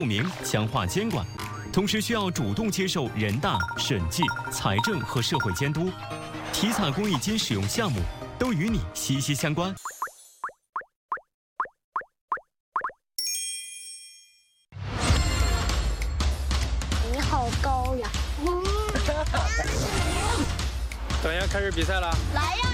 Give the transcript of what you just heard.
透明，强化监管，同时需要主动接受人大、审计、财政和社会监督。体彩公益金使用项目都与你息息相关。 你好高呀！ 等一下，开始比赛了。 来呀！